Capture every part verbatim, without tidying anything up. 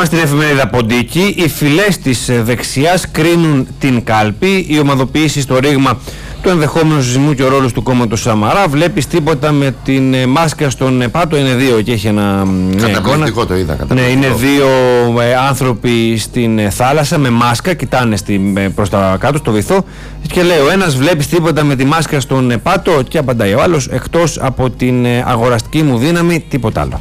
Πάμε στην εφημερίδα Ποντίκη. Οι φυλές της δεξιάς κρίνουν την κάλπη. Η ομαδοποίηση στο ρήγμα του ενδεχόμενου σεισμού και ο ρόλος του κόμματος Σαμαρά. Βλέπεις τίποτα με την ε, μάσκα στον Πάτο? Είναι δύο και έχει ένα. Καταπληκτικό το είδα. Ναι, είναι δύο ε, άνθρωποι στην ε, θάλασσα με μάσκα, κοιτάνε στη, ε, προς τα κάτω, στο βυθό. Και λέει ο ένας, βλέπεις τίποτα με τη μάσκα στον ε, Πάτο? Και απαντάει ο άλλος, εκτός από την ε, αγοραστική μου δύναμη, τίποτα άλλο.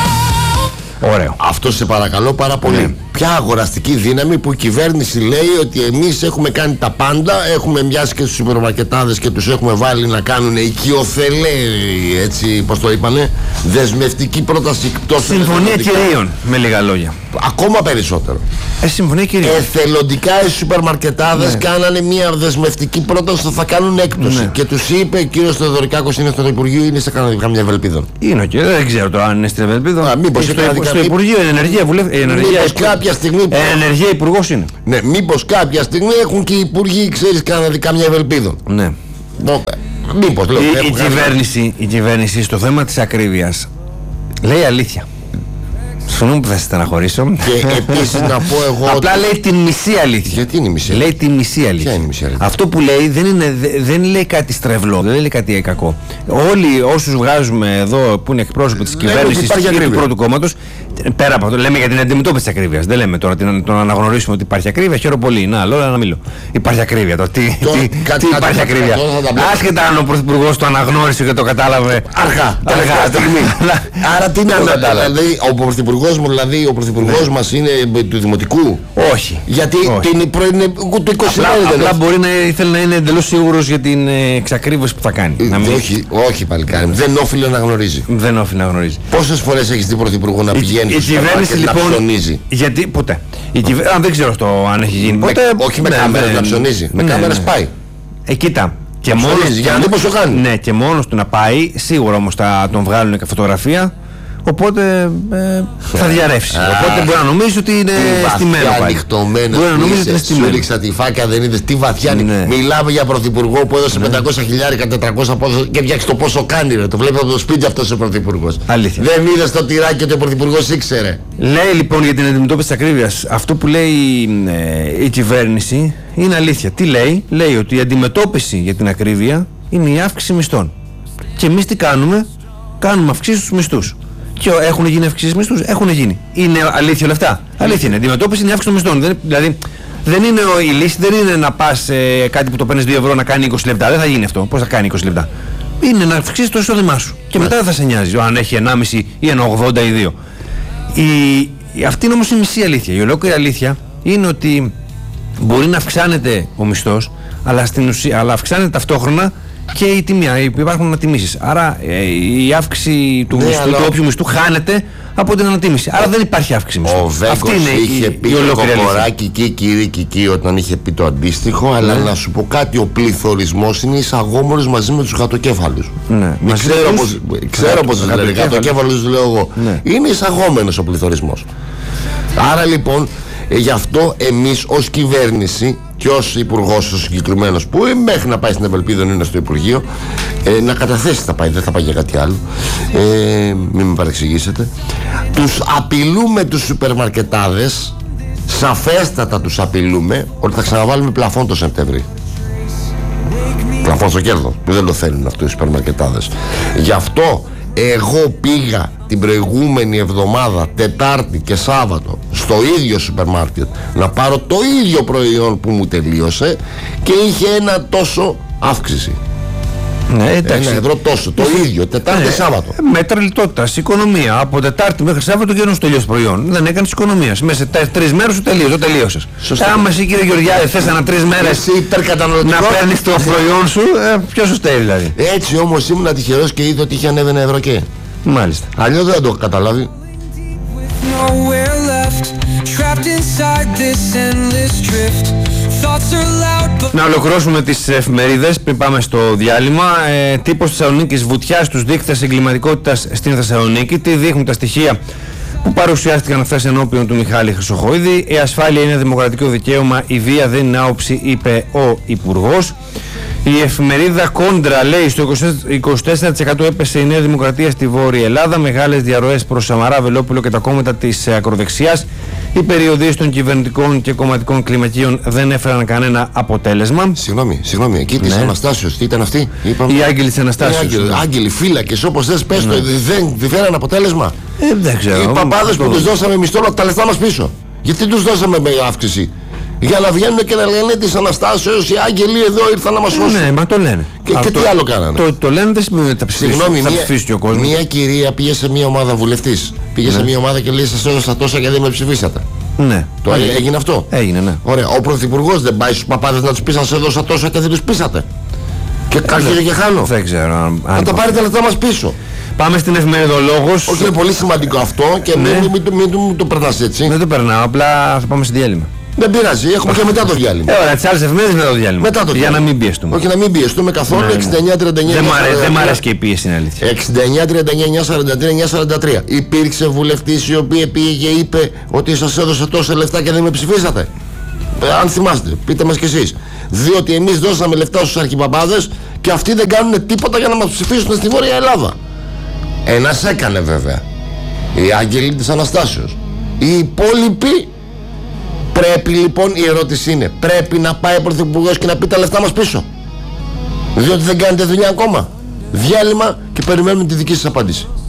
Ωραίο. Αυτό σε παρακαλώ πάρα πολύ. Ναι. Ποια αγοραστική δύναμη που η κυβέρνηση λέει ότι εμείς έχουμε κάνει τα πάντα, έχουμε μοιάσει και στους σουπερμαρκετάδες και τους έχουμε βάλει να κάνουν οικειοθελή, έτσι πως το είπανε, δεσμευτική πρόταση εκτός. Συμφωνία κυρίων, με λίγα λόγια. Ακόμα περισσότερο. Ε, συμφωνία κυρίων. Εθελοντικά οι σουπερμαρκετάδες, ναι, κάνανε μια δεσμευτική πρόταση ότι θα κάνουν έκπτωση. Ναι. Και τους είπε ο κύριος Θεοδωρικάκος, είναι στο Υπουργείο, είναι σε καμιά Ευελπίδων. Είναι και δεν ξέρω τώρα αν είναι στην Ευελπίδων. Α, μήπως στο, στο, στο Υπουργείο Ενεργεία Βουλεύει. Μήπως κάποια στιγμή. Ενεργεία Υπουργός είναι. Ναι, μήπως κάποια στιγμή έχουν και οι Υπουργοί, ξέρεις, κάνανε καμιά Ευελπίδων. Ναι. Μήπως λέω. Η, η, κυβέρνηση, η κυβέρνηση στο θέμα της ακρίβειας λέει αλήθεια. Συγγνώμη που θα σε στεναχωρήσω. Και επίσης να πω εγώ. Απλά λέει τη μισή αλήθεια. Γιατί είναι η μισή? Λέει τη μισή αλήθεια. Ποια είναι η μισή αλήθεια? Αυτό που λέει δεν, είναι, δεν λέει κάτι στρεβλό, δεν λέει κάτι κακό. Όλοι όσους βγάζουμε εδώ που είναι εκπρόσωποι της κυβέρνησης ή του πρώτου κόμματος, πέρα από αυτό, λέμε για την αντιμετώπιση της ακρίβειας. Δεν λέμε τώρα το να αναγνωρίσουμε ότι υπάρχει ακρίβεια. Χαίρομαι πολύ. Να, λέω να μιλώ. Υπάρχει ακρίβεια τώρα. Τι, το, τι, κα, τι κα, υπάρχει κα, ακρίβεια. Άσχετα αν ο Πρωθυπουργός το αναγνώρισε και το κατάλαβε. Αργά. Άρα τι να δηλαδή, ο Πρωθυπουργός μου, δηλαδή ο Πρωθυπουργός μας είναι του Δημοτικού? Όχι. Γιατί όχι. την πρώην του είκοσι απλά, απλά μπορεί να ήθελε να είναι εντελώς σίγουρος για την εξακρίβωση που θα κάνει. Ε, να μην... όχι, όχι παλικάρι. Δεν όφιλε να γνωρίζει. Δεν όφιλε να γνωρίζει. Πόσες φορές έχεις δει Πρωθυπουργό να πηγαίνει στο κυβέρνηση λοιπόν, να ψωνίζει? Γιατί ποτέ. Η κυβε... Α, δεν ξέρω αυτό αν έχει γίνει. Με, ποτέ, όχι με ναι, κάμερες ναι, να ψωνίζει. Με ναι, κάμερες ναι. πάει. Ε, κοίτα. Και μόνος, για να δει πόσο κάνει. Ναι, και μόνος του να πάει, σίγουρα όμως θα τον βγάλουν και φωτογραφία. Οπότε ε, θα διαρρεύσει. Οπότε μπορεί να νομίζει ότι είναι στημένο. Ανοιχτωμένο. Μπορεί να νομίζει ότι είναι στημένο. Σου ρίξα τη φάκια, δεν είδες τι βαθιά είναι. Ναι. Μιλάμε για πρωθυπουργό που έδωσε ναι. πεντακόσια χιλιάρικα, τετρακόσια και φτιάξει το πόσο κάνει. Ρε. Το βλέπει από το σπίτι αυτός ο πρωθυπουργός. Αλήθεια. Δεν είδες το τυράκι ότι ο πρωθυπουργός ήξερε. Λέει λοιπόν για την αντιμετώπιση της ακρίβειας, αυτό που λέει ε, η κυβέρνηση είναι αλήθεια. Τι λέει? Λέει ότι η αντιμετώπιση για την ακρίβεια είναι η αύξηση μισθών. Και εμείς τι κάνουμε? Κάνουμε αυξήσεις στους μισθούς. Και έχουν γίνει αυξήσεις μισθούς? Έχουν γίνει. Είναι αλήθεια όλα αυτά? Αλήθεια είναι. Αντιμετώπιση είναι αύξηση των μισθών. Δεν, δηλαδή δεν είναι η λύση, δεν είναι να πας ε, κάτι που το παίρνεις δύο ευρώ να κάνει είκοσι λεπτά. Δεν θα γίνει αυτό. Πώς θα κάνει είκοσι λεπτά? Είναι να αυξήσεις το εισόδημά σου. Και μετά δεν θα σε νοιάζει αν έχει ενάμιση ή ένα ογδόντα ή δύο. Η, η, αυτή είναι όμως η μισή αλήθεια. Η ολόκληρη αλήθεια είναι ότι μπορεί να αυξάνεται ο μισθός, αλλά, στην ουσία, αλλά αυξάνεται ταυτόχρονα και η τιμή, υπάρχουν ανατιμήσεις. Άρα ε, η αύξηση του ναι, μισθού, του όποιου μισθού, χάνεται από την ανατίμηση. Άρα δεν υπάρχει αύξηση μισθού. Ο Βέγκος είχε η, πει η το Κοκοράκι και η κυρία Κική όταν είχε πει το αντίστοιχο, ναι. αλλά να σου πω κάτι, ο πληθωρισμός είναι εισαγόμενος μαζί με τους γατοκέφαλους. Ναι. Μην ξέρω πώς, ξέρω πώς λένε, γατοκέφαλους λέω εγώ. Ναι. Είναι εισαγόμενος ο πληθωρισμός. Άρα λοιπόν, ε, γι' αυτό εμείς ως κυβέρνηση και ως υπουργός ο συγκεκριμένος που μέχρι να πάει στην Ευελπίδων είναι στο Υπουργείο, ε, να καταθέσει θα πάει, δεν θα πάει για κάτι άλλο, ε, μην με παρεξηγήσετε, τους απειλούμε τους σουπερμαρκετάδες, σαφέστατα τους απειλούμε ότι θα ξαναβάλουμε πλαφόν το Σεπτέμβρη. Πλαφόν στο κέρδο που δεν το θέλουν αυτοί οι σουπερμαρκετάδες. Γι' αυτό εγώ πήγα την προηγούμενη εβδομάδα, Τετάρτη και Σάββατο, στο ίδιο σούπερ μάρκετ να πάρω το ίδιο προϊόν που μου τελείωσε και είχε ένα τόσο αύξηση. Ναι, εντάξει. Ένα ευρώ τόσο, το ίδιο, Τετάρτη και Σάββατο. Μέτρα λιτότητας, οικονομία. Από Τετάρτη μέχρι Σάββατο και να σου τελειώσει προϊόν. Δεν έκανε οικονομία. Μέσα σε τρεις μέρες σου τελείωσε, το τελείωσες. Άμα εσύ κύριε Γεωργιάδη θες ανά τρεις μέρες να παίρνεις το προϊόν σου, ε, πιο σωστά δηλαδή. Έτσι όμως ήμουν τυχερός και είδα ότι είχε ανέβει ένα ευρώ και. Μάλιστα. Αλλιώς δεν το έχω καταλάβει. Να ολοκληρώσουμε τις εφημερίδες πριν πάμε στο διάλειμμα. Ε, τύπος Θεσσαλονίκης, βουτιά στους δείκτες εγκληματικότητας στην Θεσσαλονίκη. Τι δείχνουν τα στοιχεία που παρουσιάστηκαν χθες ενώπιον του Μιχάλη Χρυσοχοίδη? Η ασφάλεια είναι δημοκρατικό δικαίωμα, η βία δεν είναι άοψη, είπε ο Υπουργός. Η εφημερίδα Κόντρα λέει στο είκοσι τέσσερα τοις εκατό έπεσε η Νέα Δημοκρατία στη Βόρεια Ελλάδα. Μεγάλες διαρροές προς Σαμαρά, Βελόπουλο και τα κόμματα της ακροδεξιάς. Οι περιοδίες των κυβερνητικών και κομματικών κλιμακίων δεν έφεραν κανένα αποτέλεσμα. Συγγνώμη, συγγνώμη, εκεί ναι. της Αναστάσεως, τι ήταν αυτή? Είπαμε... Οι άγγελοι της Αναστάσεως. Άγγελοι, ναι. άγγελοι φύλακες, όπως θες πες ναι. το, δεν, δεν φέραν αποτέλεσμα. Ε, δεν ξέρω. Οι παπάδες που τους δώσαμε μισθό, τα λεφτά μας πίσω. Γιατί τους δώσαμε με αύξηση? Για να βγαίνουν και να λένε της Αναστάσεως, οι άγγελοι εδώ ήρθαν να μας σώσουν. Ναι, μα το λένε. Και, και τι άλλο κάνανε? Το, το λένε, δεν σημαίνει ότι θα ψηφίσει και ο κόσμος. Μια κυρία πήγε σε μια ομάδα βουλευτής. Πήγε ναι. σε μια ομάδα και λέει: σας έδωσα τόσα και δεν με ψηφίσατε. Ναι. Το έγινε, έγινε αυτό. Έγινε, ναι. Ωραία. Ο πρωθυπουργός δεν πάει στους παπάδες να τους πει: σας έδωσα τόσα και δεν τους πείσατε? Και κάρχεται και χάνω. Δεν ξέρω. Αν... Να τα πάρει τα λεφτά μας πίσω. Πάμε στην εφημεριδολόγος. Όχι, είναι πολύ σημαντικό αυτό και ναι. μην, μην, μην, μην το περνάς έτσι. Δεν το περνάω, απλά θα πάμε στη διάλειμμα. Δεν πειράζει, έχουμε και μετά το διάλειμμα. Ε, ωραία, τις άλλες εφημερίδες μετά το διάλειμμα. Μετά το για να μην πιεστούμε. Όχι, να μην πιεστούμε καθόλου. Ναι, εξήντα εννιά τριάντα εννιά. Δεν μ' αρέσει και η πίεση, είναι αλήθεια. εξήντα εννιά τριάντα εννιά εννιακόσια σαράντα τρία εννιακόσια σαράντα τρία. Υπήρξε βουλευτής η οποία πήγε και είπε ότι σας έδωσε τόσα λεφτά και δεν με ψηφίσατε? Ε, αν θυμάστε, πείτε μας κι εσείς. Διότι εμείς δώσαμε λεφτά στους αρχιπαπάδες και αυτοί δεν κάνουν τίποτα για να μας ψηφίσουν στη Βόρεια Ελλάδα. Ένας έκανε βέβαια. Οι άγγελοι της Αναστάσεως. Οι υπόλοιποι. Πρέπει λοιπόν, η ερώτηση είναι, πρέπει να πάει ο πρωθυπουργός και να πει τα λεφτά μας πίσω? Διότι δεν κάνετε δουλειά ακόμα. Διάλειμμα και περιμένουμε τη δική σας απάντηση.